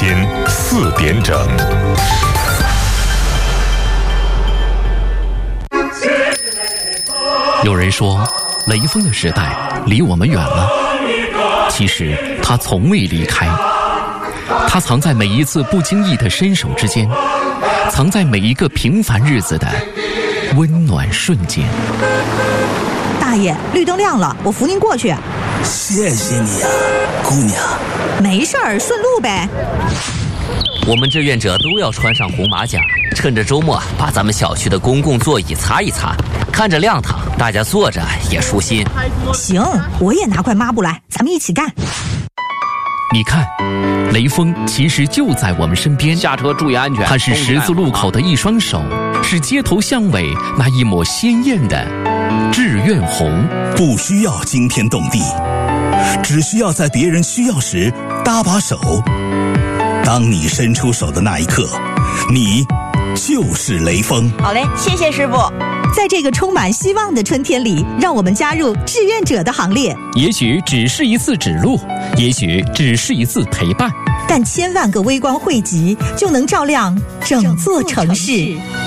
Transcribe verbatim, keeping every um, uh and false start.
间四点整。 有人说，雷锋的时代离我们远了，其实他从未离开。他藏在每一次不经意的伸手之间，藏在每一个平凡日子的温暖瞬间。 大爷，绿灯亮了，我扶您过去。 谢谢你啊，姑娘。 没事儿，顺路呗。 我们志愿者都要穿上红马甲，趁着周末把咱们小区的公共座椅擦一擦，看着亮堂，大家坐着也舒心。 行，我也拿块抹布来，咱们一起干。 你看，雷锋其实就在我们身边。 下车注意安全。 他是十字路口的一双手，是街头巷尾那一抹鲜艳的志愿红。 不需要惊天动地，只需要在别人需要时搭把手。当你伸出手的那一刻，你就是雷锋。 好嘞，谢谢师傅。 在这个充满希望的春天里，让我们加入志愿者的行列。 也许只是一次指路，也许只是一次陪伴， 但千万个微光汇集，就能照亮整座城市。